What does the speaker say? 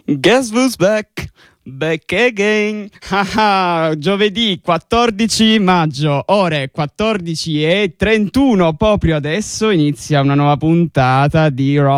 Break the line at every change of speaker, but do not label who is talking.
Guess who's back? Back again. Giovedì 14 maggio, ore 14:31. Proprio adesso inizia una nuova puntata di Raw